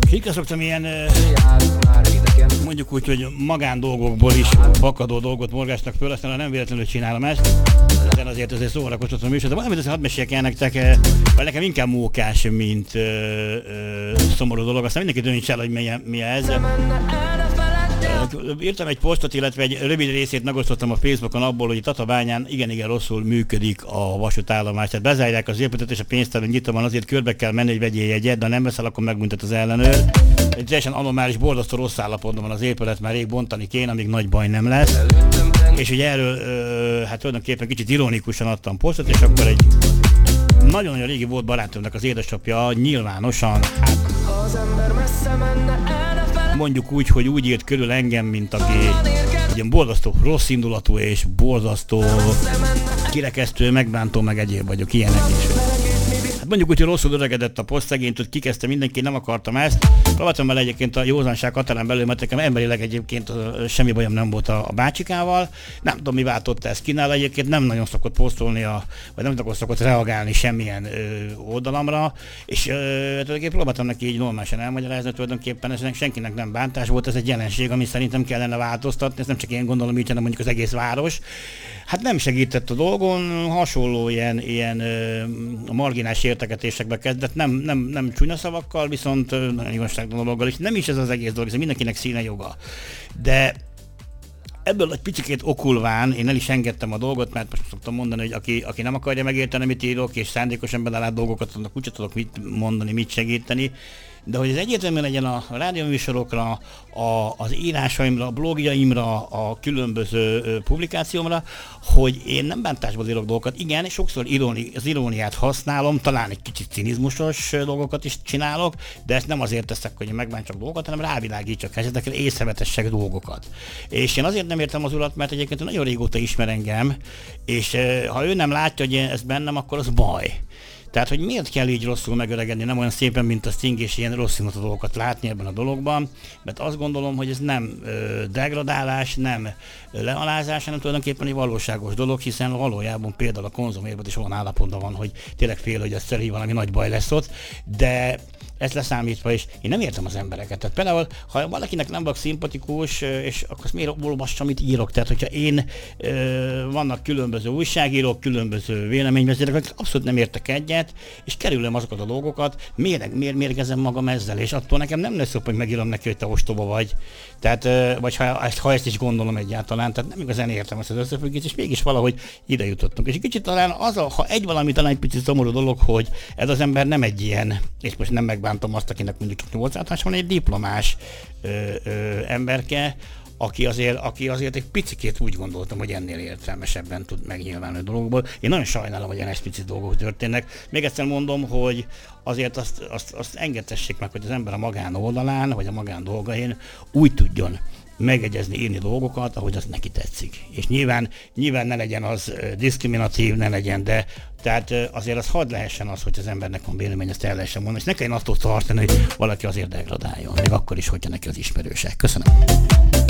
Ritka szoktam ilyen, mondjuk úgy, hogy magándolgokból is fakadó dolgot morgásnak föl, aztán nem véletlenül csinálom ezt, de azért azért szórakoztatom is, de valamit azért hadd meséljek el nektek, mert nekem inkább mókás, mint szomorú dolog, aztán mindenki dönts el, hogy mi ez. Írtam egy posztot, illetve egy rövid részét megosztottam a Facebookon abból, hogy Tatabányán igen rosszul működik a vasútállomás. Tehát bezárják az épületet, és a pénztáron nyitva van, azért körbe kell menni, hogy vegyél jegyet, de ha nem veszel, akkor megbüntet az ellenőr. Egy teljesen anomális, borzasztó rossz állapotban van az épület, már rég bontani kéne, amíg nagy baj nem lesz. És ugye erről hát tulajdonképpen kicsit ironikusan adtam posztot, és akkor egy nagyon-nagyon régi volt barátomnak az édesapja nyilvánosan, hát mondjuk úgy, hogy úgy írt körül engem, mint aki ilyen borzasztó rossz indulatú és borzasztó kirekesztő, megbántó, meg egyéb vagyok, ilyenek is. Hát mondjuk úgy, hogy rosszul öregedett a poszt, szegényt, hogy kikezdte mindenki, nem akartam ezt. Próbáltam vele egyébként a józanság határán belül, mert nekem emberileg egyébként semmi bajom nem volt a bácsikával. Nem tudom, mi váltotta ezt ki nála, egyébként nem nagyon szokott posztolni, vagy nem nagyon szokott reagálni semmilyen oldalamra, és tulajdonképpen próbáltam neki így normálisan elmagyarázni, tulajdonképpen ez senkinek nem bántás volt, ez egy jelenség, ami szerintem kellene változtatni, ez nem csak én gondolom így, hanem mondjuk az egész város. Hát nem segített a dolgon, hasonló ilyen marginális érteketésekbe kezdett, nem csúnya szavakkal, viszont nagyon igazságtalan dologgal, és nem is ez az egész dolog, ez mindenkinek színe joga. De ebből egy picikét okulván én el is engedtem a dolgot, mert most szoktam mondani, hogy aki nem akarja megérteni, mit írok, és szándékosan belelát dolgokat, annak úgyse tudok mit mondani, mit segíteni. De hogy ez egyértelműen legyen a rádióműsorokra, az írásaimra, a blogjaimra, a különböző publikációmra, hogy én nem bántásból írok dolgokat. Igen, sokszor az iróniát használom, talán egy kicsit cinizmusos dolgokat is csinálok, de ezt nem azért teszek, hogy megbántsak dolgokat, hanem rávilágítsak helyzetekre, észrevetessek dolgokat. És én azért nem értem az urat, mert egyébként nagyon régóta ismer engem, és ha ő nem látja, hogy ez bennem, akkor az baj. Tehát, hogy miért kell így rosszul megöregedni, nem olyan szépen, mint a Sting, és ilyen rossz indulatú dolgokat látni ebben a dologban, mert azt gondolom, hogy ez nem degradálás, nem lealázás, hanem tulajdonképpen egy valóságos dolog, hiszen valójában például a konzumérben is olyan állapotban van, hogy tényleg fél, hogy ezzel így valami nagy baj lesz ott, de ezt leszámítva is, én nem értem az embereket. Tehát például, ha valakinek nem vagyok szimpatikus, és akkor azt miért olvassam, amit írok? Tehát, hogyha vannak különböző újságírók, különböző véleményvezérek, akik abszolút nem értek egyet, és kerülöm azokat a dolgokat, miért mérgezem magam ezzel, és attól nekem nem lesz jobb, hogy megírom neki, hogy te ostoba vagy. Tehát, vagy ha ezt is gondolom egyáltalán, tehát nem igazán értem ezt az összefüggést, és mégis valahogy ide jutottunk. És egy kicsit talán ha valami talán egy picit szomorú dolog, hogy ez az ember nem egy ilyen, és most nem megbántom azt, akinek mondjuk csak 8 általános van, egy diplomás emberke, aki azért egy picikét úgy gondoltam, hogy ennél értelmesebben tud megnyilvánulni dolgokból. Én nagyon sajnálom, hogy ilyen picit dolgok történnek. Még egyszer mondom, hogy azért azt engedtessék meg, hogy az ember a magán oldalán, vagy a magán dolgain úgy tudjon megegyezni, írni dolgokat, ahogy az neki tetszik. És nyilván ne legyen az diszkriminatív, ne legyen, de tehát azért az hadd lehessen az, hogy az embernek van vélemény, ezt el lehessen mondani, és ne kelljen attól tartani, hogy valaki azért degradáljon, még akkor is, hogyha neki az ismerősek. Köszönöm.